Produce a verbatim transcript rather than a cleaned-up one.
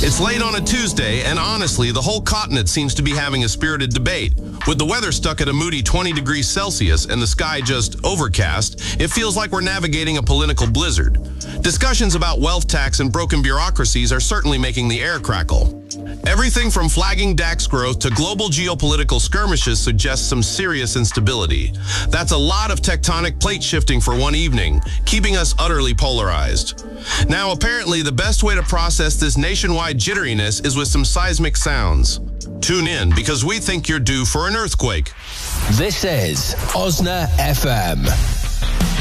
It's late on a Tuesday, and honestly, the whole continent seems to be having a spirited debate. With the weather stuck at a moody twenty degrees Celsius and the sky just overcast, it feels like we're navigating a political blizzard. Discussions about wealth tax and broken bureaucracies are certainly making the air crackle. Everything from flagging DAX growth to global geopolitical skirmishes suggests some serious instability. That's a lot of tectonic plate shifting for one evening, keeping us utterly polarized. Now, apparently, the best way to process this nationwide jitteriness is with some seismic sounds. Tune in, because we think you're due for an earthquake. This is Osna F M.